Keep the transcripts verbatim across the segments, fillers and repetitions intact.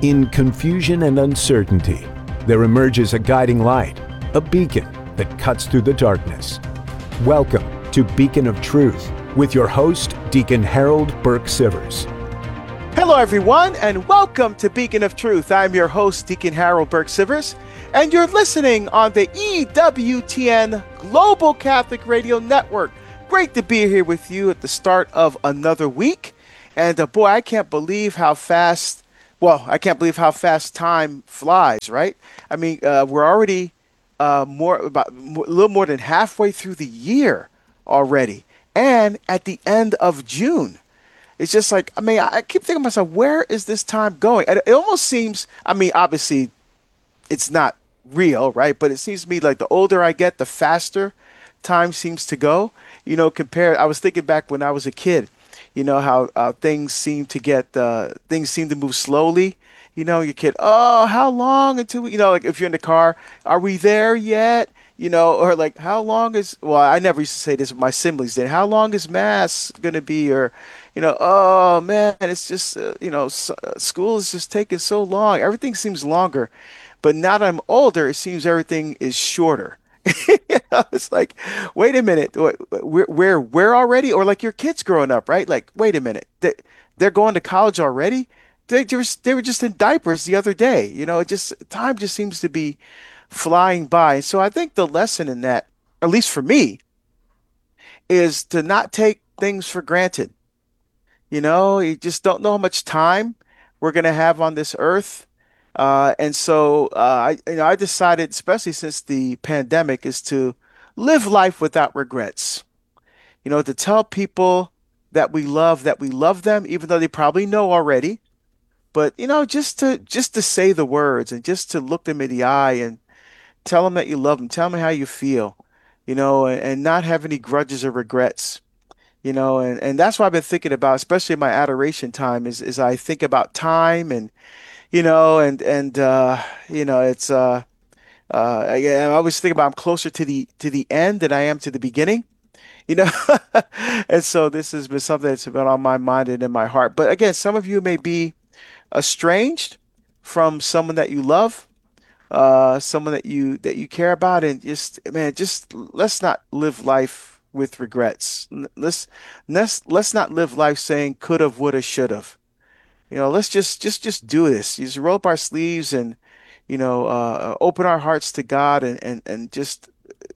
In confusion and uncertainty, there emerges a guiding light, a beacon that cuts through the darkness. Welcome to Beacon of Truth with your host, Deacon Harold Burke Sivers. Hello, everyone, and welcome to Beacon of Truth. I'm your host, Deacon Harold Burke Sivers, and you're listening on the E W T N Global Catholic Radio Network. Great to be here with you at the start of another week. And uh, boy, I can't believe how fast Well, I can't believe how fast time flies, right? I mean, uh, we're already uh, more about a little more than halfway through the year already, and at the end of June. It's just like, I mean, I keep thinking to myself, where is this time going? And it almost seems, I mean, obviously, it's not real, right? But it seems to me like the older I get, the faster time seems to go. You know, compared, I was thinking back when I was a kid. You know how uh, things seem to get uh, things seem to move slowly. You know, your kid, oh, how long until we, you know, like if you're in the car, are we there yet? You know, or like how long is? Well, I never used to say this with my siblings. Then, how long is mass gonna be? Or, you know, oh man, it's just uh, you know, s- uh, school is just taking so long. Everything seems longer, but now that I'm older, it seems everything is shorter. You know, it's like, wait a minute, wh- we're we're we're already, or like your kids growing up, right? Like, wait a minute, they they're going to college already. They just they were just in diapers the other day. You know, it just time just seems to be flying by. So I think the lesson in that, at least for me, is to not take things for granted. You know, you just don't know how much time we're going to have on this earth. Uh, and so uh, I, you know, I decided, especially since the pandemic, is to live life without regrets. You know, to tell people that we love that we love them, even though they probably know already. But you know, just to just to say the words and just to look them in the eye and tell them that you love them, tell them how you feel. You know, and, and not have any grudges or regrets. You know, and, and that's what I've been thinking about, especially in my adoration time, is is I think about time and you know, and and uh, you know, it's uh, uh, I, I always think about I'm closer to the to the end than I am to the beginning, you know, and so this has been something that's been on my mind and in my heart. But again, some of you may be estranged from someone that you love, uh, someone that you that you care about, and just man, just let's not live life with regrets. N- Let's let's let's not live life saying could have, would have, should have. You know, let's just just just do this. Just roll up our sleeves and, you know, uh, open our hearts to God and and and just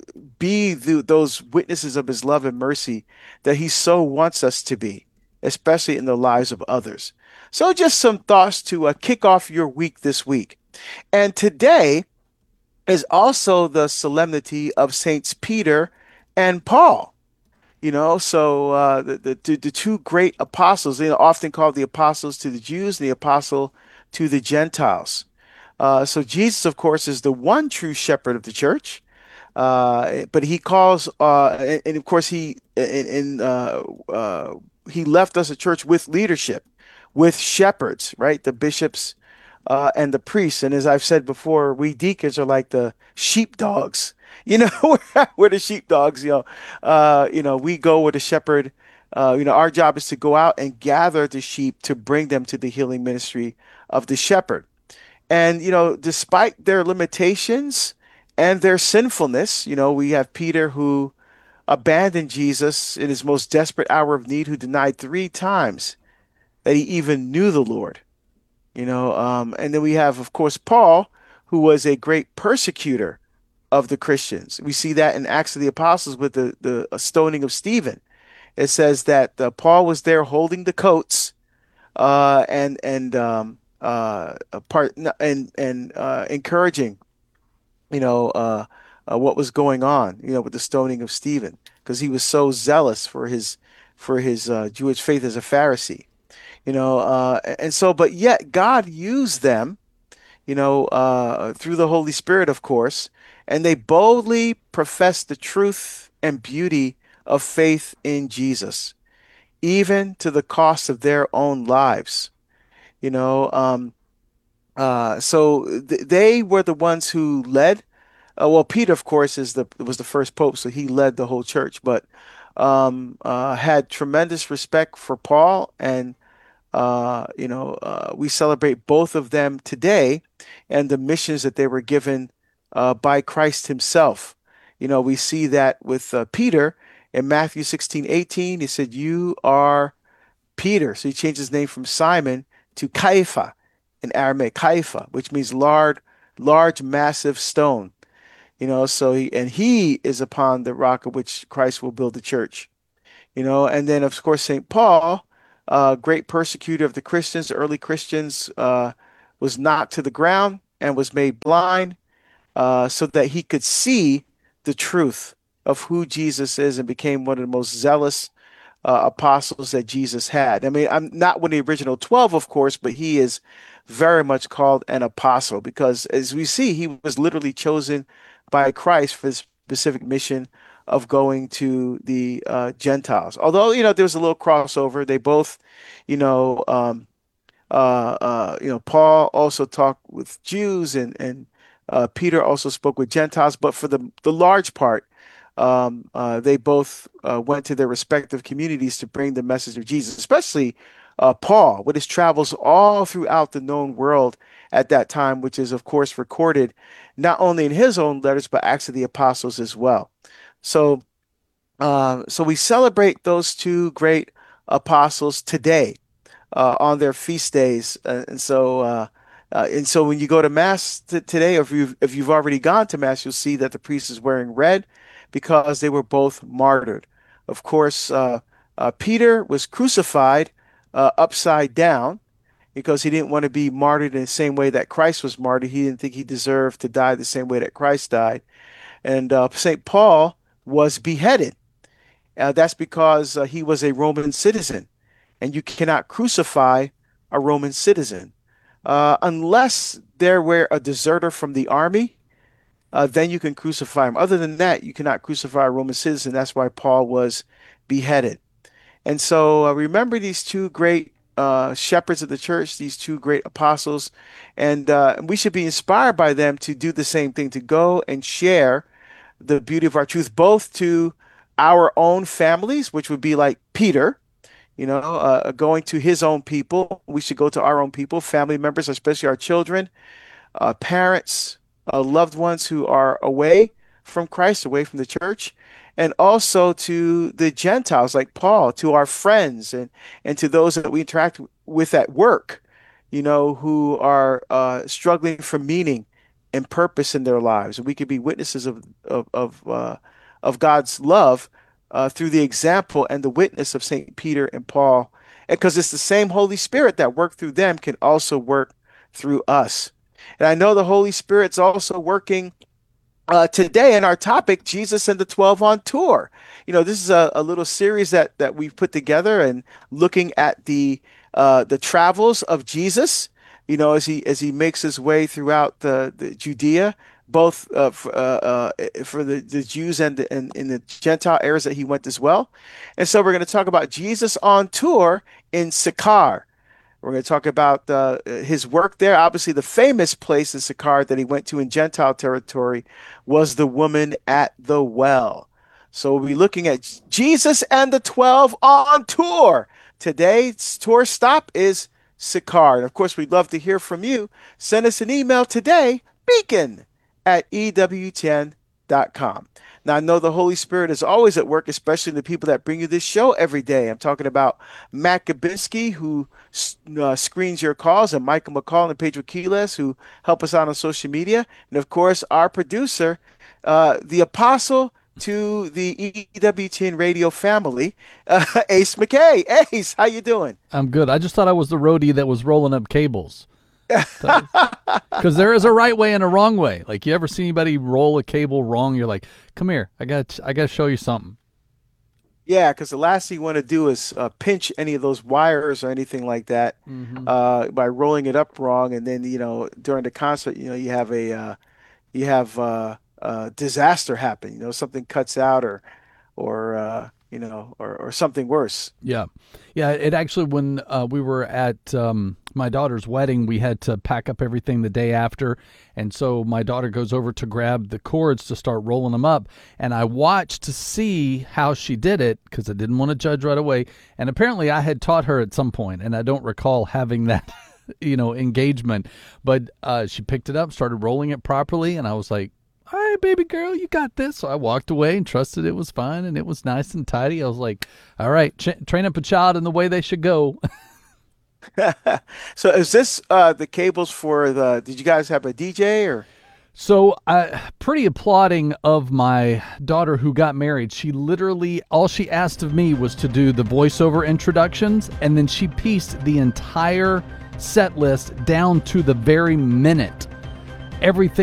be the, those witnesses of His love and mercy that He so wants us to be, especially in the lives of others. So, just some thoughts to uh, kick off your week this week. And today is also the solemnity of Saints Peter and Paul. You know, so uh, the, the the the two great apostles, you know, often called the apostles to the Jews and the apostle to the Gentiles. Uh, so Jesus, of course, is the one true shepherd of the church. Uh, but he calls, uh, and, and of course, he in, in uh, uh, he left us a church with leadership, with shepherds, right? The bishops uh, and the priests. And as I've said before, we deacons are like the sheepdogs. You know, we're, we're the sheepdogs. You know, uh, you know, we go with the shepherd. Uh, you know, our job is to go out and gather the sheep to bring them to the healing ministry of the shepherd. And, you know, despite their limitations and their sinfulness, you know, we have Peter who abandoned Jesus in his most desperate hour of need, who denied three times that he even knew the Lord, you know. Um, and then we have, of course, Paul, who was a great persecutor of the Christians. We see that in Acts of the Apostles with the, the uh, stoning of Stephen. It says that uh, Paul was there holding the coats uh, and and um, uh, a part and and uh, encouraging, you know, uh, uh, what was going on, you know, with the stoning of Stephen, because he was so zealous for his for his uh, Jewish faith as a Pharisee, you know, uh, and so, but yet God used them, you know, uh, through the Holy Spirit, of course, and they boldly professed the truth and beauty of faith in Jesus, even to the cost of their own lives. You know, um, uh, so th they were the ones who led. Uh, well, Peter, of course, is the was the first pope, so he led the whole church, but um, uh, had tremendous respect for Paul and Uh, you know, uh, we celebrate both of them today and the missions that they were given uh, by Christ himself. You know, we see that with uh, Peter in Matthew sixteen eighteen. He said, "You are Peter." So he changed his name from Simon to Caiapha in Aramaic, Caiapha, which means large, large, massive stone. You know, so he and he is upon the rock of which Christ will build the church. You know, and then of course Saint Paul, uh, great persecutor of the Christians, the early Christians, uh, was knocked to the ground and was made blind, uh, so that he could see the truth of who Jesus is, and became one of the most zealous uh, apostles that Jesus had. I mean, I'm not one of the original twelve, of course, but he is very much called an apostle because, as we see, he was literally chosen by Christ for this specific mission of going to the uh, Gentiles. Although, you know, there was a little crossover. They both, you know, um, uh, uh, you know, Paul also talked with Jews, and and uh, Peter also spoke with Gentiles. But for the the large part, um, uh, they both uh, went to their respective communities to bring the message of Jesus. Especially uh, Paul, with his travels all throughout the known world at that time, which is of course recorded not only in his own letters but Acts of the Apostles as well. So, uh, so we celebrate those two great apostles today uh, on their feast days. Uh, and so, uh, uh, and so when you go to mass t today, or if you've if you've already gone to mass, you'll see that the priest is wearing red because they were both martyred. Of course, uh, uh, Peter was crucified uh, upside down because he didn't want to be martyred in the same way that Christ was martyred. He didn't think he deserved to die the same way that Christ died. And uh, Saint Paul was beheaded. Uh, that's because uh, he was a Roman citizen, and you cannot crucify a Roman citizen uh, unless they were a deserter from the army. Uh, then you can crucify him. Other than that, you cannot crucify a Roman citizen. That's why Paul was beheaded. And so uh, remember these two great uh, shepherds of the church, these two great apostles, and uh, we should be inspired by them to do the same thing, to go and share the beauty of our truth, both to our own families, which would be like Peter, you know, uh, going to his own people. We should go to our own people, family members, especially our children, uh, parents, uh, loved ones who are away from Christ, away from the church, and also to the Gentiles, like Paul, to our friends, and and to those that we interact with at work, you know, who are uh, struggling for meaning and purpose in their lives. And we could be witnesses of of of, uh, of God's love uh, through the example and the witness of Saint Peter and Paul. And because it's the same Holy Spirit that worked through them can also work through us. And I know the Holy Spirit's also working uh, today in our topic, Jesus and the twelve on tour. You know, this is a, a little series that that we've put together and looking at the uh, the travels of Jesus. You know, as he as he makes his way throughout the, the Judea, both uh, for, uh, uh, for the, the Jews and, the, and in the Gentile areas that he went as well. And so we're going to talk about Jesus on tour in Sychar. We're going to talk about uh, his work there. Obviously, the famous place in Sychar that he went to in Gentile territory was the woman at the well. So we'll be looking at Jesus and the twelve on tour. Today's tour stop is Sychar. And of course, we'd love to hear from you. Send us an email today, beacon at E W T N dot com. Now, I know the Holy Spirit is always at work, especially in the people that bring you this show every day. I'm talking about Matt Gabinski, who uh, screens your calls, and Michael McCall and Pedro Quiles, who help us out on social media. And of course, our producer, uh, the apostle to the E W T N radio family, uh, Ace McKay. Ace, how you doing? I'm good. I just thought I was the roadie that was rolling up cables. Because there is a right way and a wrong way. Like, you ever see anybody roll a cable wrong? You're like, come here, I got, I got to show you something. Yeah, because the last thing you want to do is uh, pinch any of those wires or anything like that Mm-hmm. uh, by rolling it up wrong, and then you know during the concert, you know you have a uh, you have uh, uh, disaster happen. You know something cuts out, or or uh, you know or or something worse. Yeah. Yeah. It actually, when uh, we were at um, my daughter's wedding, we had to pack up everything the day after. And so my daughter goes over to grab the cords to start rolling them up. And I watched to see how she did it because I didn't want to judge right away. And apparently I had taught her at some point, and I don't recall having that, you know, engagement. But uh, she picked it up, started rolling it properly. And I was like, all right, baby girl, you got this. So I walked away and trusted it was fine and it was nice and tidy. I was like, all right, ch- train up a child in the way they should go. So is this uh, the cables for the, did you guys have a D J or? So uh, pretty applauding of my daughter who got married. She literally, all she asked of me was to do the voiceover introductions, and then she pieced the entire set list down to the very minute. Everything